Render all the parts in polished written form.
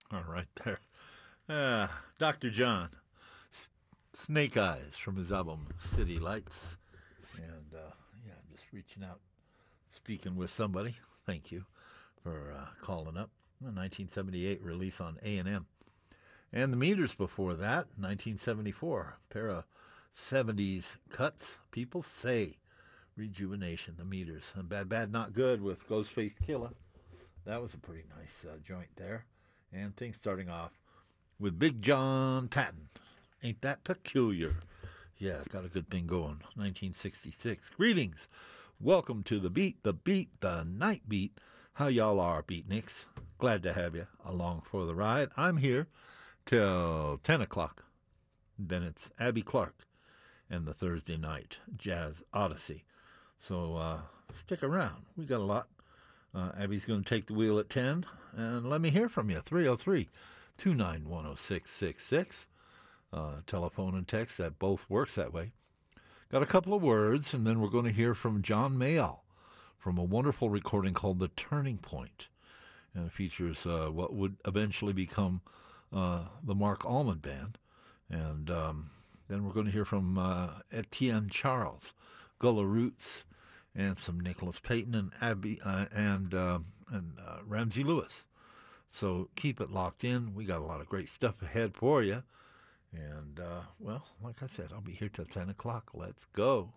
All right there. Dr. John, Snake Eyes from his album City Lights. And yeah, just reaching out, speaking with somebody. Thank you for calling up. The 1978 release on A&M. And the Meters before that, 1974. Pair of 70s cuts. People say Rejuvenation, the Meters. And Bad Bad Not Good with Ghostface Killah. That was a pretty nice joint there. And things starting off with Big John Patton. Ain't that peculiar? Yeah, got a good thing going. 1966. Greetings. Welcome to the beat, the night beat. How y'all are, beatniks? Glad to have you along for the ride. I'm here till 10 o'clock. Then it's Abby Clark and the Thursday night Jazz Odyssey. So stick around. We got a lot. Abby's going to take the wheel at 10. And let me hear from you. 303-291-0666. Telephone and text, that both works that way. Got a couple of words, and then we're going to hear from John Mayall from a wonderful recording called The Turning Point. And it features what would eventually become the Mark Allman Band. And then we're going to hear from Etienne Charles, Gullah Roots, and some Nicholas Payton and Abby and Ramsey Lewis. So keep it locked in. We got a lot of great stuff ahead for you. And, well, like I said, I'll be here till 10 o'clock. Let's go.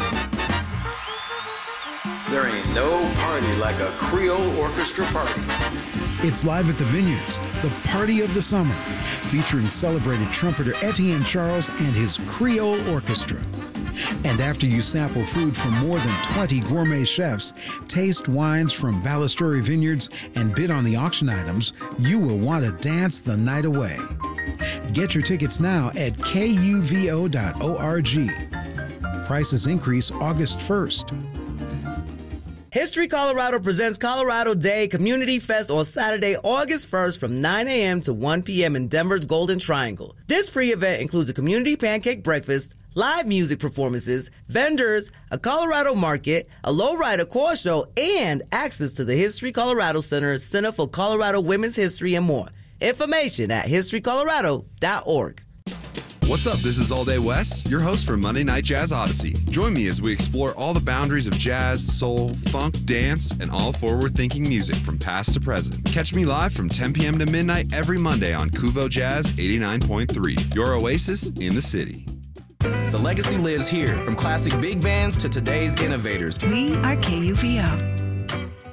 There ain't no party like a Creole orchestra party. It's live at the Vineyards, the party of the summer, featuring celebrated trumpeter Etienne Charles and his Creole Orchestra. And after you sample food from more than 20 gourmet chefs, taste wines from Ballasturi Vineyards, and bid on the auction items, you will want to dance the night away. Get your tickets now at kuvo.org. Prices increase August 1st. History Colorado presents Colorado Day Community Fest on Saturday, August 1st from 9 a.m. to 1 p.m. in Denver's Golden Triangle. This free event includes a community pancake breakfast, live music performances, vendors, a Colorado market, a lowrider car show, and access to the History Colorado Center for Colorado Women's History, and more. Information at historycolorado.org. What's up? This is All Day Wes, your host for Monday Night Jazz Odyssey. Join me as we explore all the boundaries of jazz, soul, funk, dance, and all forward-thinking music from past to present. Catch me live from 10 p.m. to midnight every Monday on Kuvo Jazz 89.3, your oasis in the city. The legacy lives here, from classic big bands to today's innovators. We are KUVO.